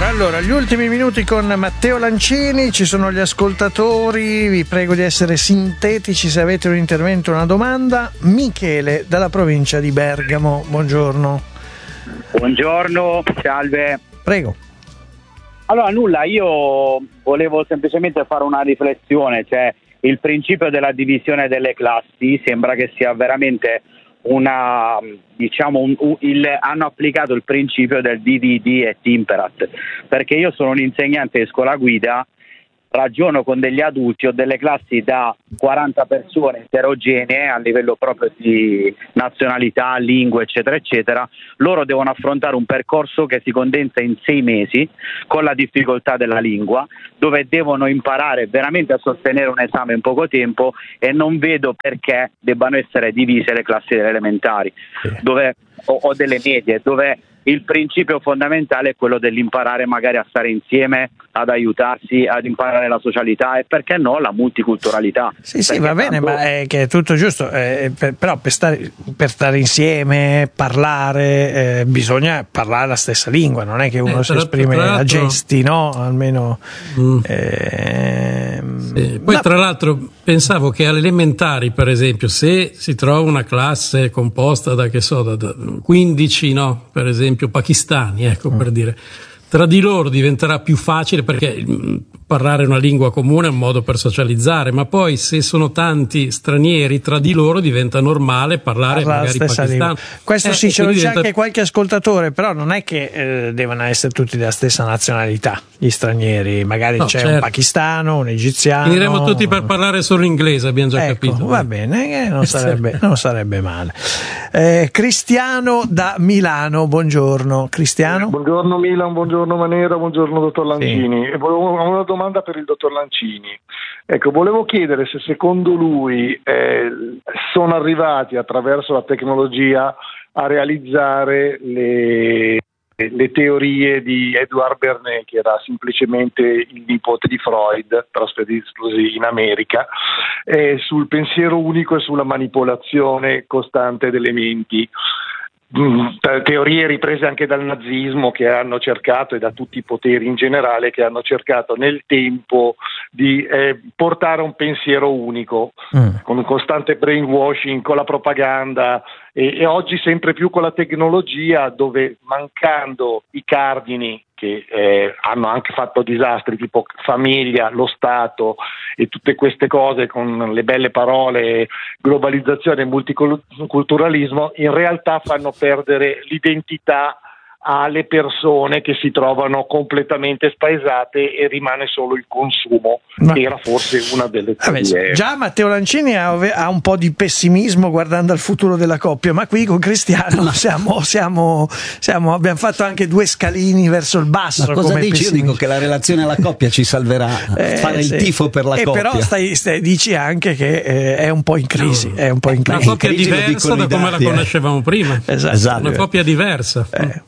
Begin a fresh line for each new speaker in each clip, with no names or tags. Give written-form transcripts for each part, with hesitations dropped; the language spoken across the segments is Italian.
Allora, gli ultimi minuti con Matteo Lancini, ci sono gli ascoltatori, vi prego di essere sintetici se avete un intervento o una domanda. Michele, dalla provincia di Bergamo, buongiorno.
Buongiorno, salve.
Prego.
Allora, nulla, io volevo semplicemente fare una riflessione, cioè il principio della divisione delle classi sembra che sia veramente hanno applicato il principio del dividi et imperat, perché io sono un insegnante di scuola guida, ragiono con degli adulti, ho delle classi da 40 persone eterogenee a livello proprio di nazionalità, lingue eccetera eccetera. Loro devono affrontare un percorso che si condensa in 6 mesi con la difficoltà della lingua, dove devono imparare veramente a sostenere un esame in poco tempo, e non vedo perché debbano essere divise le classi delle elementari dove o delle medie, dove il principio fondamentale è quello dell'imparare magari a stare insieme, ad aiutarsi, ad imparare la socialità e perché no la multiculturalità.
Sì, va bene, ma è che è tutto giusto, però per stare insieme, parlare, bisogna parlare la stessa lingua, non è che uno si esprime a gesti, no? Almeno.
Poi tra l'altro pensavo che alle elementari, per esempio, se si trova una classe composta da 15, no? Per esempio pakistani, per dire, tra di loro diventerà più facile perché parlare una lingua comune è un modo per socializzare, ma poi se sono tanti stranieri tra di loro diventa normale parlare magari pakistano.
Questo sì, ce lo dice anche qualche ascoltatore, però non è che devono essere tutti della stessa nazionalità gli stranieri, magari c'è un pakistano, un egiziano.
Finiremo tutti per parlare solo inglese, abbiamo già capito.
Va bene, non sarebbe male. Cristiano da Milano, buongiorno. Cristiano?
Buongiorno Milan, buongiorno Manera, buongiorno dottor Lancini. Sì. Ho una domanda per il dottor Lancini. Volevo chiedere se secondo lui sono arrivati attraverso la tecnologia a realizzare le teorie di Edward Bernays, che era semplicemente il nipote di Freud, trasferitosi in America, sul pensiero unico e sulla manipolazione costante delle menti. Teorie riprese anche dal nazismo, che hanno cercato, e da tutti i poteri in generale, che hanno cercato nel tempo di portare un pensiero unico, con un costante brainwashing, con la propaganda e oggi sempre più con la tecnologia, dove mancando i cardini che hanno anche fatto disastri tipo famiglia, lo Stato e tutte queste cose con le belle parole globalizzazione e multiculturalismo, in realtà fanno perdere l'identità alle persone, che si trovano completamente spaesate e rimane solo il consumo, che era forse una delle teorie.
Già Matteo Lancini ha un po' di pessimismo guardando al futuro della coppia, ma qui con Cristiano abbiamo fatto anche 2 scalini verso il basso.
Ma cosa dici? Io dico che la relazione alla coppia ci salverà, fare il tifo per la coppia.
Però dici anche che è un po' in crisi. È un po' in crisi.
Una coppia diversa da come la conoscevamo prima.
Esatto.
Una coppia diversa.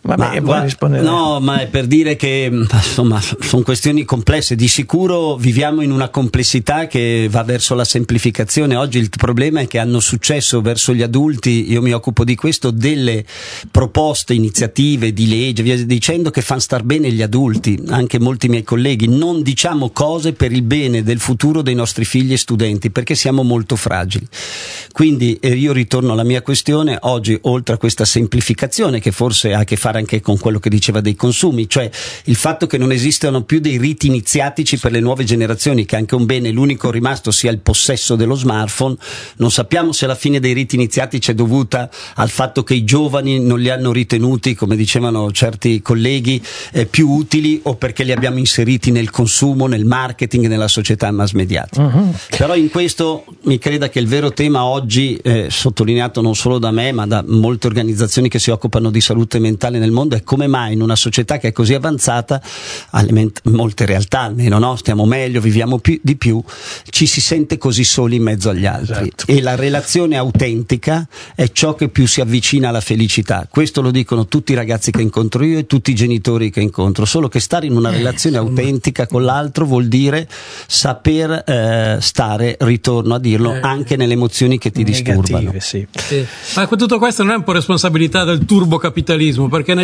No, ma è per dire che insomma sono questioni complesse. Di sicuro viviamo in una complessità che va verso la semplificazione. Oggi il problema è che hanno successo verso gli adulti, io mi occupo di questo, delle proposte, iniziative di legge, via dicendo, che fanno star bene gli adulti, anche molti miei colleghi. Non diciamo cose per il bene del futuro dei nostri figli e studenti, perché siamo molto fragili. Quindi io ritorno alla mia questione. Oggi, oltre a questa semplificazione, che forse ha a che fare anche con quello che diceva dei consumi, cioè il fatto che non esistano più dei riti iniziatici per le nuove generazioni, che anche un bene, l'unico rimasto sia il possesso dello smartphone. Non sappiamo se la fine dei riti iniziatici è dovuta al fatto che i giovani non li hanno ritenuti, come dicevano certi colleghi, più utili, o perché li abbiamo inseriti nel consumo, nel marketing, nella società mass mediatica. Però in questo mi creda che il vero tema oggi, sottolineato non solo da me ma da molte organizzazioni che si occupano di salute mentale nel mondo, è come mai in una società che è così avanzata, molte realtà almeno, no? Stiamo meglio, viviamo di più, ci si sente così soli in mezzo agli altri. Esatto. E la relazione autentica è ciò che più si avvicina alla felicità. Questo lo dicono tutti i ragazzi che incontro io e tutti i genitori che incontro, solo che stare in una relazione autentica con l'altro vuol dire saper stare, ritorno a dirlo, anche nelle emozioni che ti disturbano.
Sì.
Ma tutto questo non è un po' responsabilità del turbocapitalismo, perché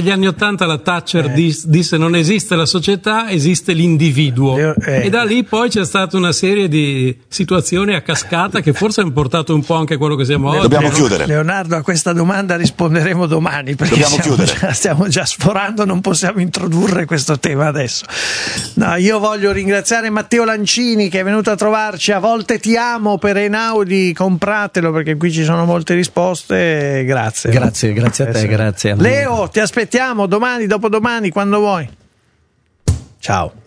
negli anni '80 la Thatcher disse non esiste la società, esiste l'individuo, e da lì poi c'è stata una serie di situazioni a cascata che forse hanno portato un po' anche a quello che siamo oggi.
Dobbiamo chiudere.
Leonardo, a questa domanda risponderemo domani, perché stiamo già sforando, non possiamo introdurre questo tema adesso. No, io voglio ringraziare Matteo Lancini che è venuto a trovarci. A volte ti amo per Einaudi, compratelo perché qui ci sono molte risposte. Grazie
a te, grazie a me.
Leo, ti aspettiamo domani, dopodomani, quando vuoi. Ciao.